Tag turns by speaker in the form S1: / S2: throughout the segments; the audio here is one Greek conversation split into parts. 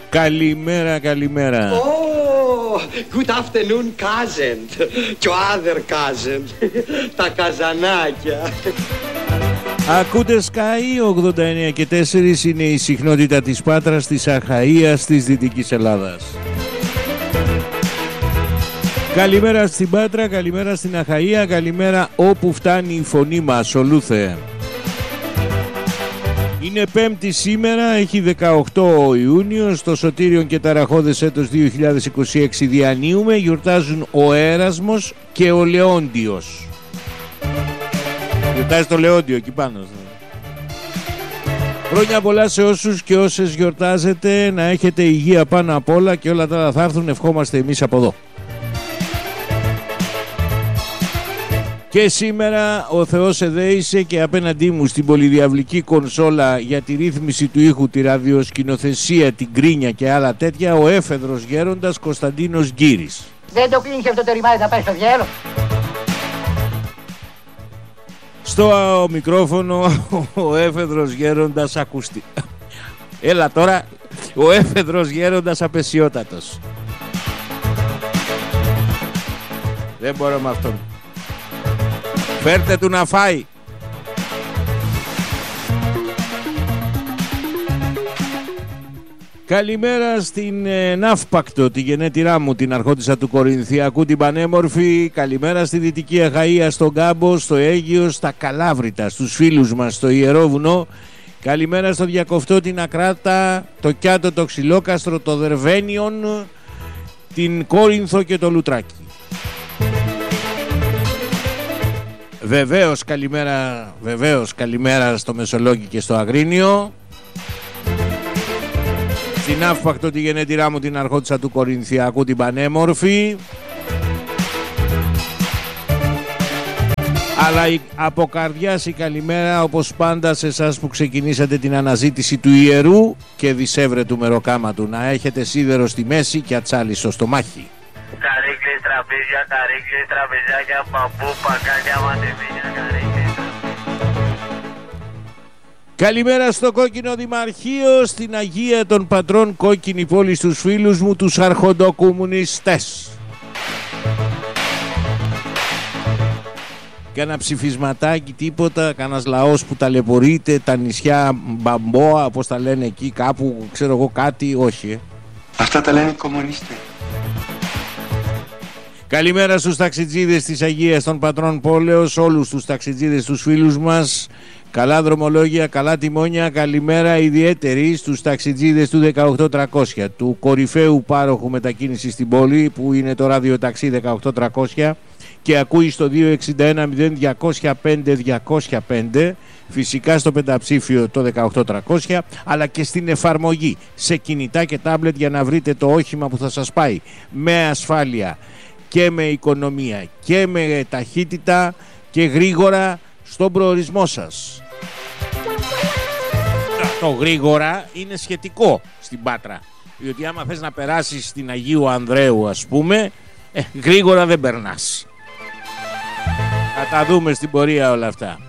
S1: Καλημέρα, καλημέρα.
S2: Good afternoon, cousin. Και ο other cousin. Τα καζανάκια.
S1: Ακούτε Sky 89 και 4, είναι η συχνότητα της Πάτρας, της Αχαΐας, της Δυτικής Ελλάδας. Καλημέρα στην Πάτρα, καλημέρα στην Αχαΐα, καλημέρα όπου φτάνει η φωνή μας, ολούθε. Είναι Πέμπτη σήμερα, έχει 18 ο Ιούνιος, το σωτήριον και ταραχώδες έτος 2026 διανύουμε, γιορτάζουν ο Έρασμος και ο Λεόντιος. Γιορτάζει το Λεόντιο εκεί πάνω. Χρόνια πολλά σε όσους και όσες γιορτάζετε, να έχετε υγεία πάνω απ' όλα και όλα τα άλλα θα έρθουν, ευχόμαστε εμείς από εδώ. Και σήμερα ο Θεός εδέησε και απέναντί μου στην πολυδιαυλική κονσόλα για τη ρύθμιση του ήχου, τη ραδιοσκηνοθεσία, την κρίνια και άλλα τέτοια, ο έφεδρος γέροντας Κωνσταντίνος Γκύρης.
S3: Δεν το κλείνει αυτό το ρημάδι, θα πάει στο διάλογο.
S1: Στο μικρόφωνο ο έφεδρος γέροντας ακούστη. Έλα τώρα, ο έφεδρος γέροντας απεσιότατος. Δεν μπορώ με αυτόν. Φέρτε του να φάει. Καλημέρα στην Ναύπακτο, τη γενέτειρά μου, την αρχόντισσα του Κορινθιακού, την πανέμορφη. Καλημέρα στη Δυτική Αχαΐα, στον Κάμπο, στο Αίγυο, στα Καλάβρητα, στους φίλους μας στο Ιερό Βουνό. Καλημέρα στο Διακοφτό, την Ακράτα, το Κιάτο, το Ξυλόκαστρο, το Δερβένιον, την Κόρινθο και το Λουτράκι. Βεβαίως καλημέρα στο Μεσολόγγι και στο Αγρίνιο. Στην Ναύπακτο τη γενέτειρά μου, την αρχόντισσα του Κορινθιακού, την πανέμορφη. Αλλά από καρδιάς η καλημέρα, όπως πάντα, σε εσάς που ξεκινήσατε την αναζήτηση του ιερού και δισεύρετου μεροκάματου. Να έχετε σίδερο στη μέση και ατσάλισο στο μάχη.
S4: Καρύκλες, τραπεζάκια, παππού, πακάλια, μαντεβίνια, καρύκλες.
S1: Καλημέρα στο Κόκκινο Δημαρχείο, στην Αγία των Πατρών Κόκκινη πόλη, στους φίλους μου, τους αρχοντοκομμουνιστές. Κάνα ψηφισματάκι, τίποτα, κανένας λαός που ταλαιπωρείται, τα νησιά Μπαμπόα, πώς τα λένε εκεί κάπου, ξέρω εγώ κάτι, όχι.
S5: Αυτά τα λένε οι κομμουνιστές.
S1: Καλημέρα στους ταξιτζίδες της Αγίας των Πατρών Πόλεως, όλους τους ταξιτζίδες, τους φίλους μας. Καλά δρομολόγια, καλά τιμόνια. Καλημέρα ιδιαίτερη στους ταξιτζίδες του 18300, του κορυφαίου πάροχου μετακίνησης στην πόλη, που είναι το ραδιοταξί 18300 και ακούει στο 261-0205-205, φυσικά στο πενταψήφιο το 18300, αλλά και στην εφαρμογή σε κινητά και τάμπλετ, για να βρείτε το όχημα που θα σας πάει με ασφάλεια και με οικονομία και με ταχύτητα και γρήγορα στον προορισμό σας. Το γρήγορα είναι σχετικό στην Πάτρα, διότι άμα θες να περάσεις στην Αγίου Ανδρέου, ας πούμε, γρήγορα δεν περνάς. Θα τα δούμε στην πορεία όλα αυτά.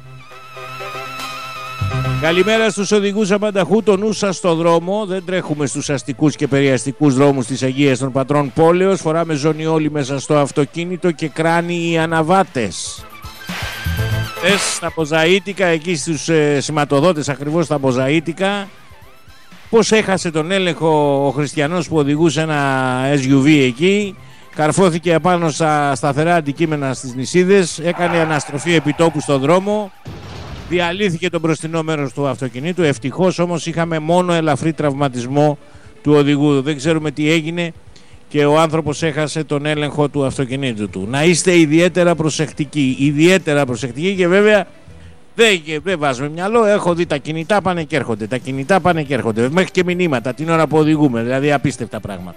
S1: Καλημέρα στους οδηγούς απανταχού, το νου σας στο δρόμο. Δεν τρέχουμε στους αστικούς και περιαστικούς δρόμους της Αγίας των Πατρών Πόλεως. Φοράμε ζωνιόλι μέσα στο αυτοκίνητο και κράνοι οι αναβάτες. Στα Ποζαΐτικα, εκεί στους σηματοδότες, ακριβώς στα Ποζαΐτικα, πως έχασε τον έλεγχο ο χριστιανός που οδηγούσε ένα SUV εκεί, καρφώθηκε απάνω στα σταθερά αντικείμενα στις νησίδες, έκανε αναστροφή επιτόπου στον δρόμο, διαλύθηκε το μπροστινό μέρος του αυτοκινήτου. Ευτυχώς όμως είχαμε μόνο ελαφρύ τραυματισμό του οδηγού. Δεν ξέρουμε τι έγινε και ο άνθρωπος έχασε τον έλεγχο του αυτοκινήτου του. Να είστε ιδιαίτερα προσεκτικοί, και βέβαια δεν βάζουμε μυαλό. Έχω δει τα κινητά πάνε και έρχονται, μέχρι και μηνύματα την ώρα που οδηγούμε, δηλαδή απίστευτα πράγματα.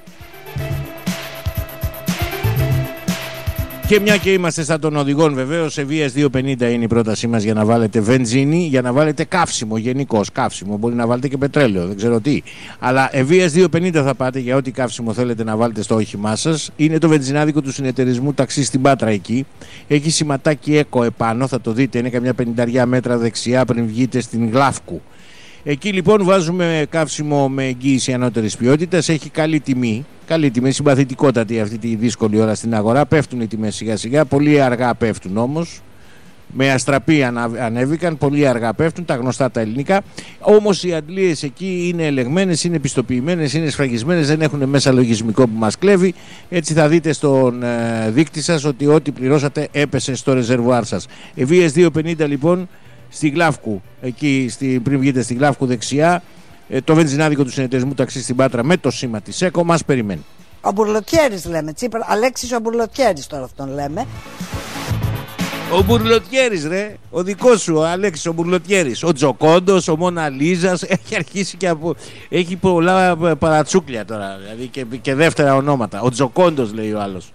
S1: Και μια και είμαστε στα των οδηγών, βεβαίως, σε Ευβοίας 250 είναι η πρότασή μας για να βάλετε βενζίνη, για να βάλετε καύσιμο, γενικώς καύσιμο. Μπορεί να βάλετε και πετρέλαιο, δεν ξέρω τι. Αλλά Ευβοίας 250 θα πάτε για ό,τι καύσιμο θέλετε να βάλετε στο όχημά σας. Είναι το βενζινάδικο του συνεταιρισμού Ταξί στην Πάτρα εκεί. Έχει σηματάκι ΕΚΟ επάνω, θα το δείτε, είναι καμιά 50 μέτρα δεξιά πριν βγείτε στην Γλάφκου. Εκεί λοιπόν βάζουμε καύσιμο με εγγύηση ανώτερης ποιότητας. Έχει καλή τιμή, συμπαθητικότατη αυτή τη δύσκολη ώρα στην αγορά. Πέφτουν οι τιμές σιγά σιγά, πολύ αργά πέφτουν όμως. Με αστραπή ανέβηκαν, πολύ αργά πέφτουν, τα γνωστά τα ελληνικά. Όμως οι αντλίες εκεί είναι ελεγμένες, είναι πιστοποιημένες, είναι σφραγισμένες, δεν έχουν μέσα λογισμικό που μας κλέβει. Έτσι θα δείτε στον δείκτη σας ότι ό,τι πληρώσατε έπεσε στο ρεζερβουάρ σας. Ευβοίες 250 λοιπόν στη Γλάφκου, εκεί πριν βγείτε στη Γλάφκου δεξιά, το βενζινάδικο του συνεταιρισμού ταξί στην Πάτρα με το σήμα της ΕΚΟ μας περιμένει.
S6: Ο Μπουρλοτιέρης λέμε, Τσίπρα, Αλέξης ο Μπουρλοτιέρης τώρα αυτόν λέμε.
S1: Ο Μπουρλοτιέρης ρε, ο δικός σου, ο Αλέξης ο Μπουρλοτιέρης. Ο Τζοκόντος, ο Μόνα Λίζας, έχει αρχίσει και έχει πολλά παρατσούκλια τώρα, δηλαδή και δεύτερα ονόματα. Ο Τζοκόντος λέει ο άλλος.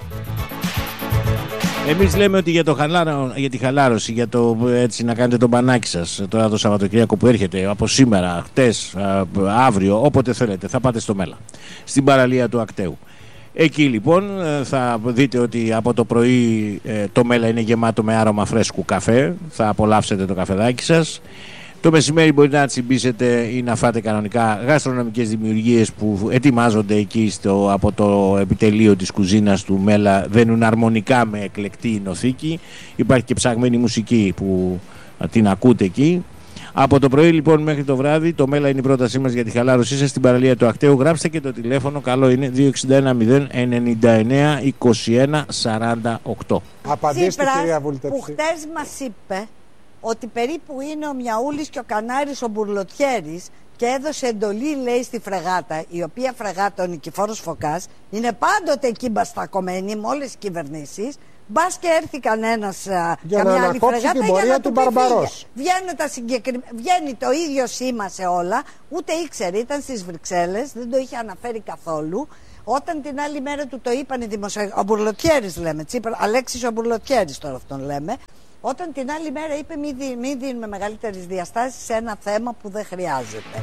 S1: Εμείς λέμε ότι για τη χαλάρωση, για το έτσι να κάνετε το μπανάκι σας τώρα το Σαββατοκύριακο που έρχεται, από σήμερα, χτες, αύριο, όποτε θέλετε, θα πάτε στο Μέλα, στην παραλία του Ακταίου. Εκεί λοιπόν θα δείτε ότι από το πρωί το Μέλα είναι γεμάτο με άρωμα φρέσκου καφέ, θα απολαύσετε το καφεδάκι σας. Το μεσημέρι μπορείτε να τσιμπήσετε ή να φάτε κανονικά γαστρονομικές δημιουργίες που ετοιμάζονται εκεί από το επιτελείο της κουζίνας του Μέλα, δένουν αρμονικά με εκλεκτή νοθήκη. Υπάρχει και ψαγμένη μουσική που την ακούτε εκεί. Από το πρωί λοιπόν μέχρι το βράδυ το Μέλα είναι η πρότασή μας για τη χαλάρωσή σας στην παραλία του Ακταίου. Γράψτε και το τηλέφωνο, καλό είναι 261 099 21 48.
S7: Απαντήστε κυρία Βουλτεψή. Που
S6: χτες μας είπε ότι περίπου είναι ο Μιαούλης και ο Κανάρης ο Μπουρλοτιέρης και έδωσε εντολή, λέει, στη φρεγάτα, η οποία φρεγάτα ο Νικηφόρος Φωκάς είναι πάντοτε εκεί μπαστακωμένη με όλες τις κυβερνήσεις. Μπας και έρθει κανένας καμιά άλλη φρεγάτα για να του πει βγαίνει το ίδιο σήμα σε όλα, ούτε ήξερε, ήταν στις Βρυξέλλες, δεν το είχε αναφέρει καθόλου. Όταν την άλλη μέρα του το είπαν οι δημοσιογράφοι, ο Μπουρλοτιέρης λέμε, Τσίπρα, Αλέξης ο Μπουρλοτιέρης τώρα αυτόν λέμε, όταν την άλλη μέρα είπε μην δίνουμε μεγαλύτερες διαστάσεις σε ένα θέμα που δεν χρειάζεται.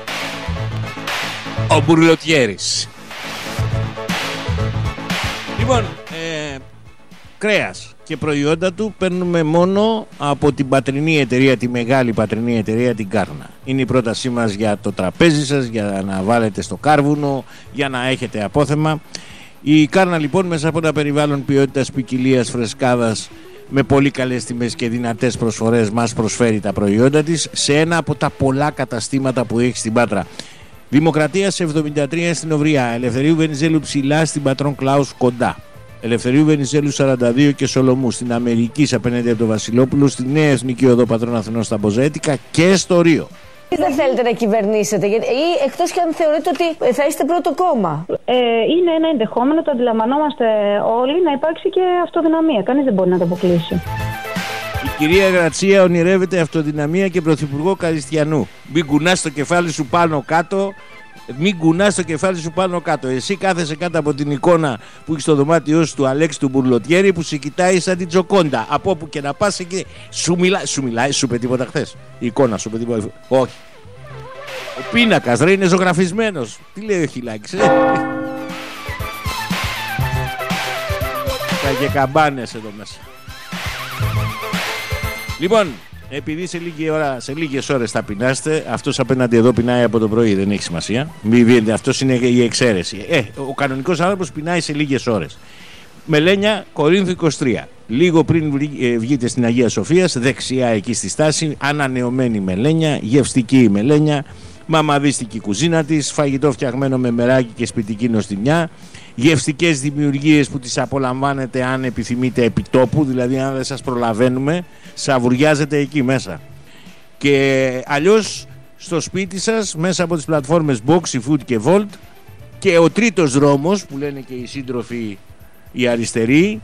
S1: Ο Μπουρλοτιέρης. Λοιπόν, κρέας και προϊόντα του παίρνουμε μόνο από την πατρινή εταιρεία, τη μεγάλη πατρινή εταιρεία, την Κάρνα. Είναι η πρότασή μας για το τραπέζι σας, για να βάλετε στο κάρβουνο, για να έχετε απόθεμα. Η Κάρνα λοιπόν μέσα από ένα περιβάλλον ποιότητας, ποικιλίας, φρεσκάδας, με πολύ καλές τιμές και δυνατές προσφορές μας προσφέρει τα προϊόντα της σε ένα από τα πολλά καταστήματα που έχει στην Πάτρα. Δημοκρατίας 73 στην Ουρία, Ελευθερίου Βενιζέλου ψηλά στην Πατρών Κλάους κοντά. Ελευθερίου Βενιζέλου 42 και Σολομού στην Αμερική απέναντι από το Βασιλόπουλο, στη Νέα Εθνική Οδό Πατρών Αθηνών στα Μποζέτικα και στο Ρίο.
S8: Δεν θέλετε να κυβερνήσετε, ή εκτός και αν θεωρείτε ότι θα είστε πρώτο κόμμα?
S9: Είναι ένα ενδεχόμενο, το αντιλαμβανόμαστε όλοι, να υπάρξει και αυτοδυναμία. Κανείς δεν μπορεί να το αποκλείσει.
S1: Η κυρία Γρατσία ονειρεύεται αυτοδυναμία και πρωθυπουργό Καριστιανού. Μην κουνάς το κεφάλι σου πάνω κάτω. Μην κουνάς το κεφάλι σου πάνω κάτω. Εσύ κάθεσαι κάτω από την εικόνα που έχει στο δωμάτιό σου του Αλέξη του Μπουρλοτιέρη που σε κοιτάει σαν την Τζοκόντα. Από όπου και να πας εκεί. Σου μιλάει, σου είπε τίποτα χθες? Η εικόνα σου είπε τίποτα? Όχι. Ο πίνακας ρε είναι ζωγραφισμένος. Τι λέει ο Χιλάκης? Τα και καμπάνες εδώ μέσα. Λοιπόν, επειδή σε λίγες ώρες θα πεινάσετε, αυτός απέναντι εδώ πεινάει από το πρωί, δεν έχει σημασία. Αυτός είναι η εξαίρεση. Ο κανονικός άνθρωπος πεινάει σε λίγες ώρες. Μελένια, Κορίνθου 23. Λίγο πριν βγείτε στην Αγία Σοφίας, δεξιά εκεί στη στάση, ανανεωμένη μελένια, γευστική η μελένια, μαμαδίστικη κουζίνα της, φαγητό φτιαγμένο με μεράκι και σπιτική νοστιμιά, γευστικές δημιουργίες που τις απολαμβάνετε αν επιθυμείτε επιτόπου, δηλαδή αν δεν σας προλαβαίνουμε, σαβουριάζετε εκεί μέσα. Και αλλιώς στο σπίτι σας, μέσα από τις πλατφόρμες Boxy Food και Volt, και ο τρίτος δρόμος που λένε και οι σύντροφοι οι αριστεροί,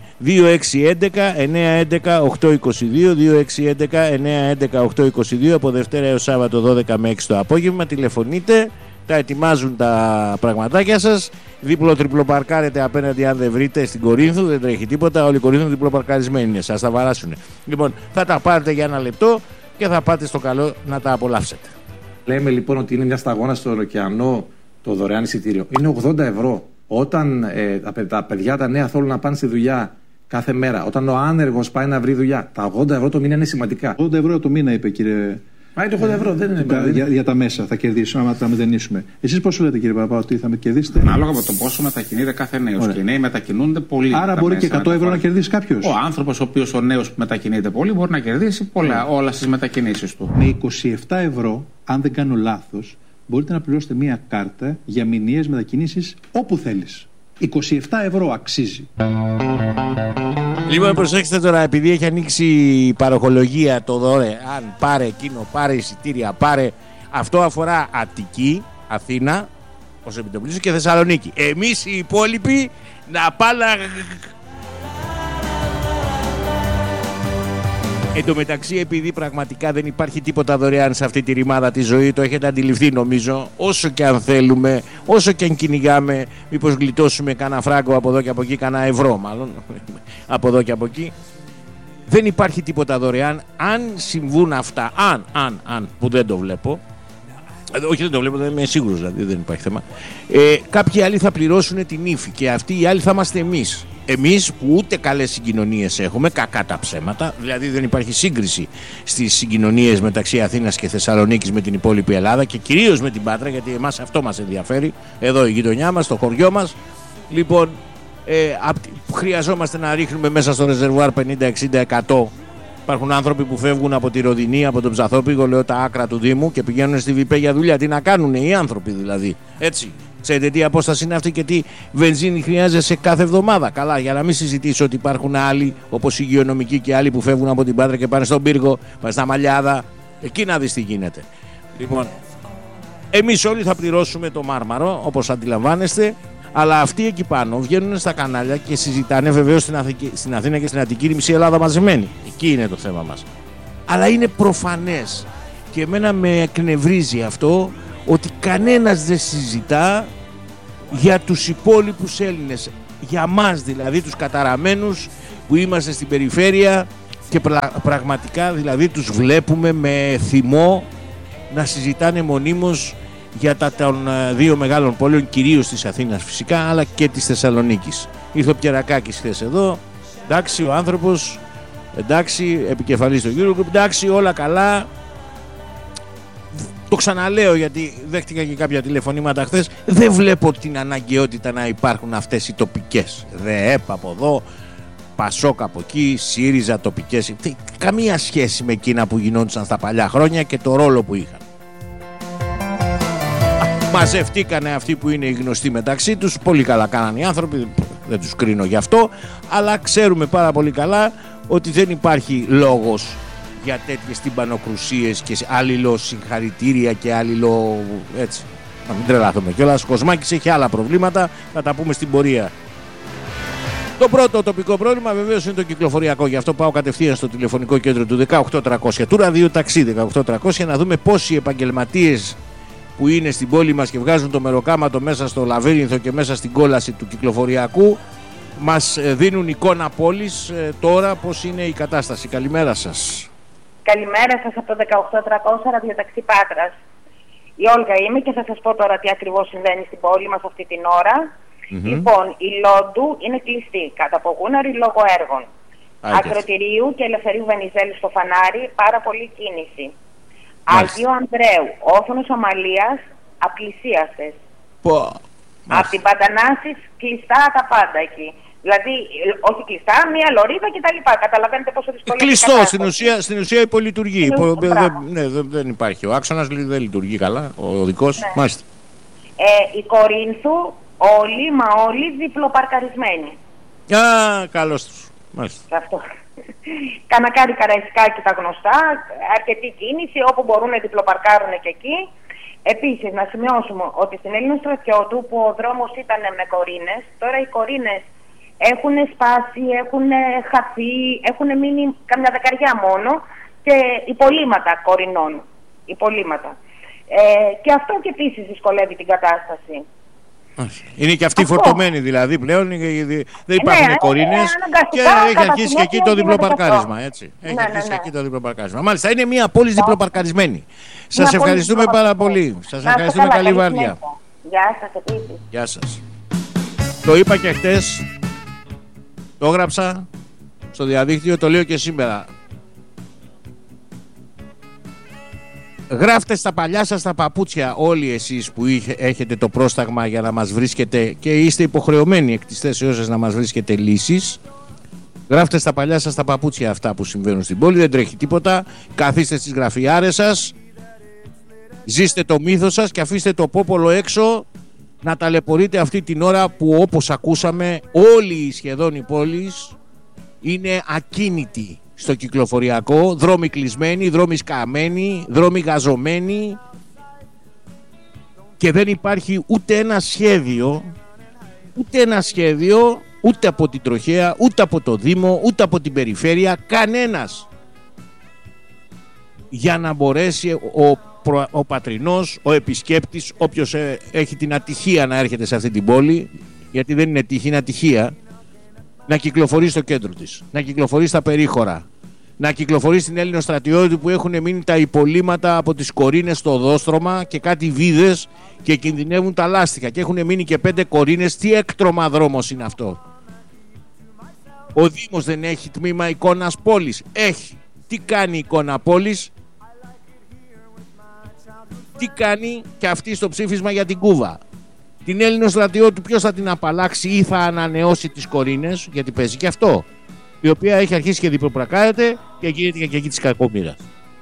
S1: 2611-911-822, 2611-911-822, από Δευτέρα έως Σάββατο 12 με 6 το απόγευμα. Τηλεφωνείτε, τα ετοιμάζουν τα πραγματάκια σας. Δίπλο-τριπλο παρκάρετε απέναντι αν δεν βρείτε στην Κορίνθου, δεν τρέχει τίποτα. Όλοι οι Κορίνθου διπλοπαρκαρισμένοι είναι, σας τα βαράσουν. Λοιπόν, θα τα πάρετε για ένα λεπτό και θα πάτε στο καλό να τα απολαύσετε.
S10: Λέμε λοιπόν ότι είναι μια σταγόνα στον ωκεανό το δωρεάν εισιτήριο. Είναι 80 ευρώ. Όταν τα παιδιά τα νέα θέλουν να πάνε στη δουλειά κάθε μέρα, όταν ο άνεργος πάει να βρει δουλειά, τα 80 ευρώ το μήνα είναι σημαντικά.
S11: 80 ευρώ το μήνα είπε, κύριε
S10: Μα είναι 80 ευρώ, δεν είναι.
S7: Για τα μέσα θα κερδίσουμε, άμα τα μηδενίσουμε. Εσείς πόσο λέτε, κύριε Παπά, ότι θα κερδίσετε?
S10: Ανάλογα με το πόσο μετακινείται κάθε νέος. Και οι νέοι μετακινούνται πολύ.
S7: Άρα μπορεί και 100 ευρώ να κερδίσει κάποιος.
S10: Ο άνθρωπος, ο οποίος ο νέος που μετακινείται πολύ, μπορεί να κερδίσει όλα στις μετακινήσεις του.
S7: Με 27 ευρώ, αν δεν κάνω λάθος, μπορείτε να πληρώσετε μία κάρτα για μηνιαίες μετακινήσεις όπου θέλεις. 27 ευρώ αξίζει.
S1: Λοιπόν, προσέξτε τώρα, επειδή έχει ανοίξει η παροχολογία το δωρε, αν πάρε εκείνο, πάρε εισιτήρια, πάρε. Αυτό αφορά Αττική, Αθήνα, ως επιτοπλίστων, και Θεσσαλονίκη. Εμείς οι υπόλοιποι να πάνε. Εν τω μεταξύ, επειδή πραγματικά δεν υπάρχει τίποτα δωρεάν σε αυτή τη ρημάδα τη ζωή, το έχετε αντιληφθεί νομίζω, όσο και αν θέλουμε, όσο και αν κυνηγάμε, μήπως γλιτώσουμε κανένα φράγκο από εδώ και από εκεί, κανένα ευρώ μάλλον, από εδώ και από εκεί. Δεν υπάρχει τίποτα δωρεάν. Αν συμβούν αυτά, αν, που δεν το βλέπω, όχι δεν το βλέπω, δεν είμαι σίγουρος δηλαδή, δεν υπάρχει θέμα, κάποιοι άλλοι θα πληρώσουν την ύφη και αυτοί οι άλλοι θα είμαστε εμείς. Εμείς που ούτε καλές συγκοινωνίες έχουμε, κακά τα ψέματα, δηλαδή δεν υπάρχει σύγκριση στις συγκοινωνίες μεταξύ Αθήνας και Θεσσαλονίκης με την υπόλοιπη Ελλάδα και κυρίως με την Πάτρα, γιατί εμάς αυτό μας ενδιαφέρει, εδώ η γειτονιά μας, το χωριό μας. Λοιπόν, χρειαζόμαστε να ρίχνουμε μέσα στο ρεζερβουάρ 50-60%. Υπάρχουν άνθρωποι που φεύγουν από τη Ροδινή, από τον Ψαθόπηγο, λέω τα άκρα του Δήμου, και πηγαίνουν στη ΒΠ για δουλειά. Τι να κάνουν οι άνθρωποι δηλαδή, έτσι. Ξέρετε τι απόσταση είναι αυτή και τι βενζίνη χρειάζεσαι κάθε εβδομάδα. Καλά, για να μην συζητήσω ότι υπάρχουν άλλοι, όπως οι υγειονομικοί και άλλοι που φεύγουν από την Πάτρα και πάνε στον Πύργο, πάνε στα Μαλιάδα. Εκεί να δεις τι γίνεται. Λοιπόν, εμείς όλοι θα πληρώσουμε το Μάρμαρο, όπως αντιλαμβάνεστε, αλλά αυτοί εκεί πάνω βγαίνουν στα κανάλια και συζητάνε, βεβαίως στην Αθήνα και στην Αττική, η μισή Ελλάδα μαζεμένη. Εκεί είναι το θέμα μας. Αλλά είναι προφανές και εμένα με εκνευρίζει αυτό, ότι κανένας δεν συζητά για τους υπόλοιπους Έλληνες, για μας δηλαδή, τους καταραμένους που είμαστε στην περιφέρεια και πραγματικά δηλαδή τους βλέπουμε με θυμό να συζητάνε μονίμως για των δύο μεγάλων πόλεων, κυρίως της Αθήνας φυσικά, αλλά και της Θεσσαλονίκης. Ήρθε ο Πιερακάκης χθες εδώ, εντάξει ο άνθρωπος, εντάξει επικεφαλής του Eurogroup, εντάξει όλα καλά. Το ξαναλέω γιατί δέχτηκα και κάποια τηλεφωνήματα χθες. Δεν βλέπω την αναγκαιότητα να υπάρχουν αυτές οι τοπικές. ΔΕΕΠ από εδώ, Πασόκ από εκεί, ΣΥΡΙΖΑ τοπικές. Καμία σχέση με εκείνα που γινόντουσαν στα παλιά χρόνια και το ρόλο που είχαν. Μαζευτήκανε αυτοί που είναι οι γνωστοί μεταξύ τους. Πολύ καλά κάνανε οι άνθρωποι, δεν τους κρίνω γι' αυτό. Αλλά ξέρουμε πάρα πολύ καλά ότι δεν υπάρχει λόγος για τέτοιες τυμπανοκρουσίες και αλληλοσυγχαρητήρια και έτσι. Να μην τρελάθουμε κιόλας. Ο Κοσμάκης έχει άλλα προβλήματα, θα τα πούμε στην πορεία. Το πρώτο τοπικό πρόβλημα βεβαίως είναι το κυκλοφοριακό. Γι' αυτό πάω κατευθείαν στο τηλεφωνικό κέντρο του 18300 του ραδιοταξί 18300 να δούμε πόσοι επαγγελματίες που είναι στην πόλη μας και βγάζουν το μεροκάματο μέσα στο λαβύρινθο και μέσα στην κόλαση του κυκλοφοριακού μας δίνουν εικόνα πόλης τώρα πώς είναι η κατάσταση. Καλημέρα σας.
S11: Καλημέρα σας από το 18300 ραδιοταξί Πάτρας. Η Όλγα είμαι και θα σας πω τώρα τι ακριβώς συμβαίνει στην πόλη μας αυτή την ώρα. Λοιπόν, η Λόντου είναι κλειστή κατά από γούναρη λόγω έργων. Ακροτηρίου και Ελευθερίου Βενιζέλου στο Φανάρι, πάρα πολλή κίνηση. Άγιο Ανδρέου, όθονος Αμαλίας, απλησίαστες. Από την Παντανάσης κλειστά τα πάντα εκεί. Δηλαδή, όχι κλειστά, μία λωρίδα κτλ. Καταλαβαίνετε πόσο δυσκολεύει.
S1: Κλειστό, στην ουσία υπολειτουργεί. Δεν υπάρχει. Ο άξονας δεν λειτουργεί καλά, ο δικός.
S11: Ναι.
S1: Μάλιστα.
S11: Η Κορίνθου, όλοι διπλοπαρκαρισμένοι.
S1: Α, καλώς τους. Μάλιστα.
S11: Αυτό. Κανακάρι, Καραϊσκάκι, τα γνωστά, αρκετή κίνηση, όπου μπορούν να διπλοπαρκάρουν και εκεί. Επίσης, να σημειώσουμε ότι στην Έλληνα Στρατιώτου που ο δρόμος ήταν με κορίνες, τώρα οι κορίνες έχουν σπάσει, έχουν χαθεί, έχουν μείνει καμιά δεκαριά μόνο και υπολείμματα κορινών. Υπολείμματα. Και αυτό και επίσης δυσκολεύει την κατάσταση.
S1: Είναι και αυτοί φορτωμένοι δηλαδή πλέον, δεν υπάρχουν κορίνες και έχει αρχίσει και εκεί το διπλοπαρκάρισμα. Έτσι. Έχει αρχίσει και εκεί το διπλοπαρκάρισμα. Μάλιστα, είναι μια πόλη διπλοπαρκαρισμένη. Σας ευχαριστούμε πάρα πολύ. Σας ευχαριστούμε, καλή βάρδια.
S11: Γεια σας επίσης.
S1: Γεια σας. Το είπα και χτες, το έγραψα στο διαδίκτυο, το λέω και σήμερα. Γράφτε στα παλιά σας τα παπούτσια όλοι εσείς που έχετε το πρόσταγμα για να μας βρίσκετε και είστε υποχρεωμένοι εκ της θέσεώς σας να μας βρίσκετε λύσεις. Γράφτε στα παλιά σας τα παπούτσια αυτά που συμβαίνουν στην πόλη, δεν τρέχει τίποτα. Καθίστε στις γραφιάρες σας, ζήστε το μύθο σας και αφήστε το πόπολο έξω να ταλαιπωρείτε αυτή την ώρα που, όπως ακούσαμε, όλοι σχεδόν οι πόλεις είναι ακίνητοι στο κυκλοφοριακό, δρόμοι κλεισμένοι, δρόμοι σκαμμένοι, δρόμοι γαζωμένοι και δεν υπάρχει ούτε ένα σχέδιο ούτε από την τροχέα, ούτε από το Δήμο, ούτε από την περιφέρεια, κανένας, για να μπορέσει ο πατρινός, ο επισκέπτης, όποιος έχει την ατυχία να έρχεται σε αυτή την πόλη, γιατί δεν είναι τύχη, είναι ατυχία, να κυκλοφορεί στο κέντρο της, να κυκλοφορεί στα περίχωρα, να κυκλοφορεί στην Έλληνο στρατιώτη που έχουν μείνει τα υπολείμματα από τις κορίνες στο οδόστρωμα και κάτι βίδες και κινδυνεύουν τα λάστιχα και έχουν μείνει και 5 κορίνες. Τι έκτρωμα δρόμος είναι αυτό? Ο Δήμος δεν έχει τμήμα εικόνας πόλης? Έχει. Τι κάνει η εικόνα πόλης? Τι κάνει και αυτή στο ψήφισμα για την Κούβα? Την Έλληνο στρατιώτη ποιος θα την απαλλάξει ή θα ανανεώσει τις κορίνες? Γιατί παίζει και αυτό, η οποία έχει αρχίσει και διπλοπρακάρεται και γίνεται και εκεί της κακομοίρας.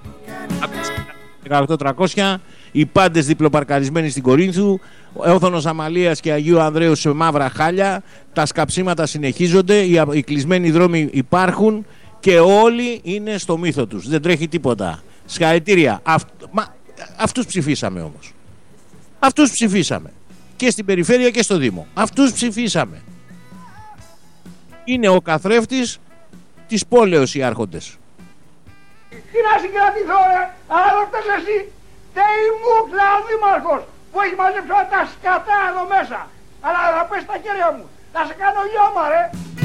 S1: 18-300, οι πάντες διπλοπαρκαρισμένοι στην Κορίνθου, Όθωνος Αμαλίας και Αγίου Ανδρέου σε μαύρα χάλια, τα σκαψίματα συνεχίζονται, οι κλεισμένοι δρόμοι υπάρχουν και όλοι είναι στο μύθο τους, δεν τρέχει τίποτα. Συγχαρητήρια. Αυτούς ψηφίσαμε όμως. Αυτούς ψηφίσαμε. Και στην περιφέρεια και στο Δήμο. Αυτούς ψηφίσαμε. Είναι ο καθρέφτης της πόλεως οι άρχοντες.
S12: Τι να συγκρατηθώ ρε, άλλοτε εσύ, ΤΕΙ Μούκλα ο δήμαρχος που έχει μαζέψει όλα τα σκατά εδώ μέσα. Αλλά θα πέσει τα χέρια μου, θα σε κάνω λιώμα ρε.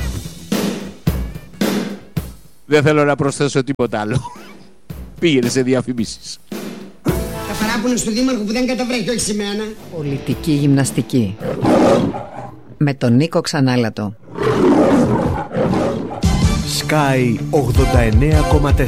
S1: Δεν θέλω να προσθέσω τίποτα άλλο. Πήγαινε σε διαφημίσεις.
S13: Τα παράπονα στο δήμαρχο που δεν καταβρέχει, όχι σημαίνα.
S14: Πολιτική γυμναστική με τον Νίκο Ξανάλατο.
S15: Sky 89,4.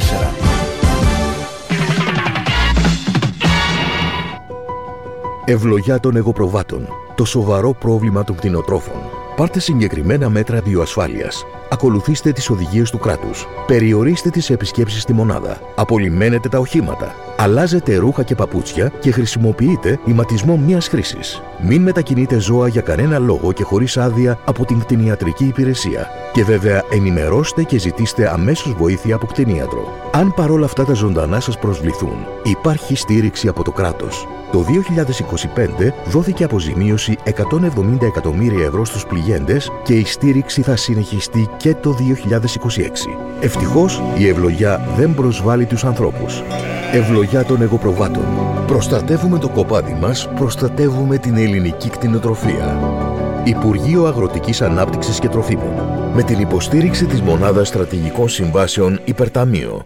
S15: Ευλογιά των εγωπροβάτων. Το σοβαρό πρόβλημα των κτηνοτρόφων. Πάρτε συγκεκριμένα μέτρα βιοασφάλειας. Ακολουθήστε τις οδηγίες του κράτους. Περιορίστε τις επισκέψεις στη μονάδα. Απολυμμένετε τα οχήματα. Αλλάζετε ρούχα και παπούτσια και χρησιμοποιείτε ηματισμό μίας χρήσης. Μην μετακινείτε ζώα για κανένα λόγο και χωρίς άδεια από την κτηνιατρική υπηρεσία. Και βέβαια ενημερώστε και ζητήστε αμέσως βοήθεια από κτηνίατρο. Αν παρόλα αυτά τα ζωντανά σας προσβληθούν, υπάρχει στήριξη από το κράτος. Το 2025 δόθηκε αποζημίωση 170 εκατομμύρια ευρώ στους πληγέντες και η στήριξη θα συνεχιστεί και το 2026. Ευτυχώς η ευλογιά δεν προσβάλλει τους ανθρώπους. Ευλογιά των εγωπροβάτων. Προστατεύουμε το κοπάδι μας, προστατεύουμε την ελληνική κτηνοτροφία. Υπουργείο Αγροτικής Ανάπτυξης και Τροφίμων. Με την υποστήριξη της Μονάδας Στρατηγικών Συμβάσεων Υπερταμείο.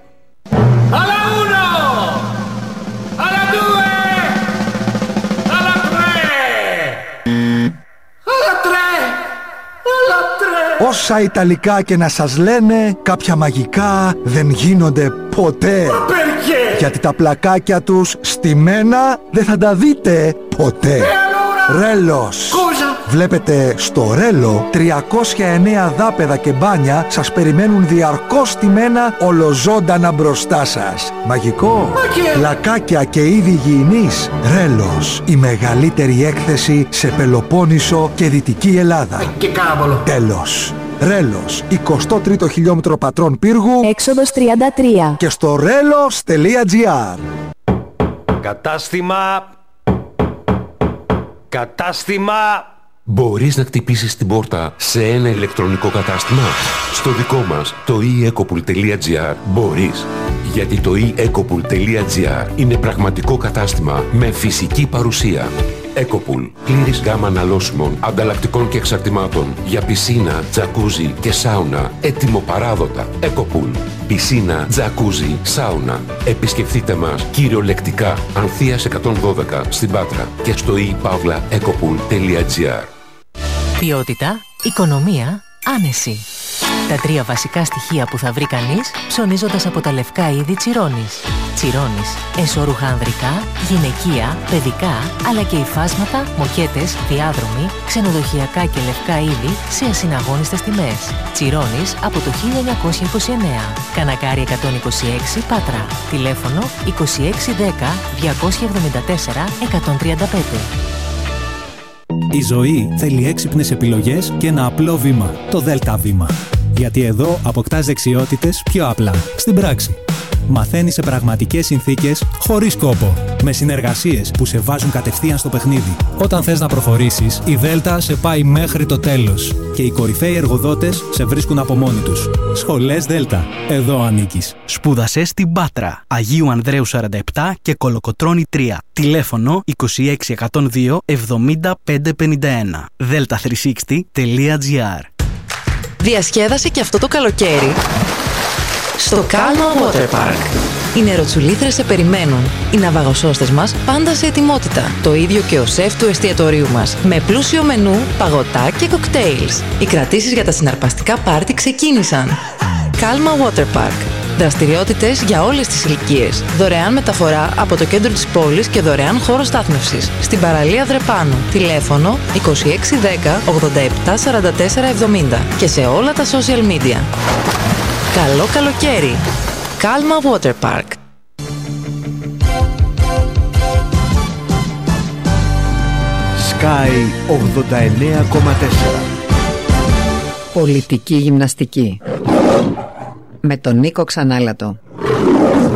S16: Όσα Ιταλικά και να σας λένε, κάποια μαγικά δεν γίνονται ποτέ. Γιατί τα πλακάκια τους στημένα δεν θα τα δείτε ποτέ. Ρέλος. Βλέπετε στο Ρέλο 309 δάπεδα και μπάνια σας περιμένουν διαρκώς στημένα ολοζώντανα μπροστά σας. Μαγικό. Πλακάκια και είδη υγιεινής. Ρέλος. Η μεγαλύτερη έκθεση σε Πελοπόννησο και Δυτική Ελλάδα.
S12: Και κάμπολο.
S16: Τέλος. Ρέλος, 23ο χιλιόμετρο Πατρών Πύργου,
S17: έξοδος 33
S16: και στο relos.gr.
S18: Κατάστημα. Μπορείς να χτυπήσεις την πόρτα σε ένα ηλεκτρονικό κατάστημα? Στο δικό μας, το eEcopool.gr, μπορείς. Γιατί το eEcopool.gr είναι πραγματικό κατάστημα με φυσική παρουσία. Ecopool. Πλήρης γάμα αναλώσιμων, ανταλλακτικών και εξαρτημάτων για πισίνα, τζακούζι και σάουνα. Έτοιμο παράδοτα. Ecopool. Πισίνα, τζακούζι, σάουνα. Επισκεφτείτε μας κυριολεκτικά Ανθείας 112 στην Πάτρα και στο ePavlaEcopool.gr.
S19: Ποιότητα, οικονομία, άνεση.
S17: Τα 3 βασικά στοιχεία που θα βρει κανείς ψωνίζοντας από τα λευκά είδη Τσιρόνης. Τσιρόνης, εσώρουχα ανδρικά, γυναικεία, παιδικά, αλλά και υφάσματα, μοκέτες, διάδρομοι, ξενοδοχειακά και λευκά είδη σε ασυναγώνιστες τιμές. Τσιρόνης από το 1929. Κανακάρι 126 Πάτρα. Τηλέφωνο 2610 274 135.
S19: Η ζωή θέλει έξυπνες επιλογές και ένα απλό βήμα. Το ΔΕΛΤΑ βήμα. Γιατί εδώ αποκτάς δεξιότητες πιο απλά, στην πράξη. Μαθαίνεις σε πραγματικές συνθήκες, χωρίς κόπο. Με συνεργασίες που σε βάζουν κατευθείαν στο παιχνίδι. Όταν θες να προχωρήσεις, η ΔΕΛΤΑ σε πάει μέχρι το τέλος. Και οι κορυφαίοι εργοδότες σε βρίσκουν από μόνοι τους. Σχολές ΔΕΛΤΑ. Εδώ ανήκεις.
S20: Σπούδασε στην Πάτρα. Αγίου Ανδρέου 47 και Κολοκοτρώνη 3. Τηλέφωνο 26102 7551. delta360.gr.
S21: Διασκέδασε και αυτό το καλοκαίρι στο Calma Water Park. Οι νεροτσουλήθρες σε περιμένουν. Οι ναυαγοσώστες μας πάντα σε ετοιμότητα. Το ίδιο και ο σεφ του εστιατορίου μας. Με πλούσιο μενού, παγωτά και κοκτέιλς. Οι κρατήσεις για τα συναρπαστικά πάρτι ξεκίνησαν. Calma Water Park. Δραστηριότητες για όλες τις ηλικίες. Δωρεάν μεταφορά από το κέντρο της πόλης και δωρεάν χώρο στάθμευσης. Στην παραλία Δρεπάνου. Τηλέφωνο 2610 87 44 70 και σε όλα τα social media. Καλό καλοκαίρι! Calma Water Park.
S22: Sky 89,4.
S14: Πολιτική γυμναστική. Με τον Νίκο Ξανάλατο.